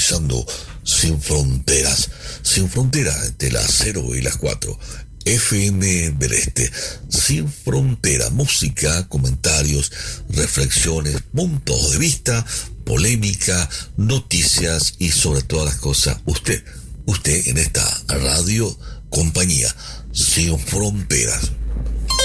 sintonizando Sin Fronteras. Sin Fronteras, entre las 0 y las 4. FM del Este. Sin Frontera. Música, comentarios, reflexiones, puntos de vista, polémica, noticias y sobre todas las cosas, usted en esta radio compañía Sin Fronteras.